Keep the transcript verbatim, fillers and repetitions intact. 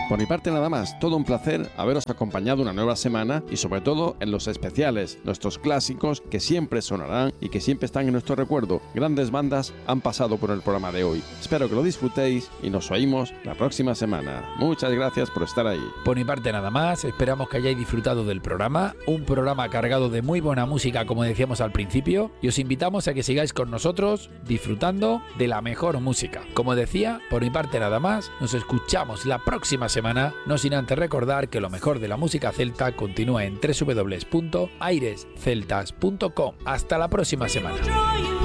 Por mi parte nada más, todo un placer haberos acompañado una nueva semana y sobre todo en los especiales, nuestros clásicos que siempre sonarán y que siempre están en nuestro recuerdo. Grandes bandas han pasado por el programa de hoy. Espero que lo disfrutéis y nos oímos la próxima semana. Muchas gracias por estar ahí. Por mi parte nada más, esperamos que hayáis disfrutado del programa, un programa cargado de muy buena música como decíamos al principio, y os invitamos a que sigáis con nosotros disfrutando de la mejor música. Como decía, por mi parte nada más, nos escuchamos la próxima semana, no sin antes recordar que lo mejor de la música celta continúa en doble u doble u doble u punto aires celtas punto com. Hasta la próxima semana.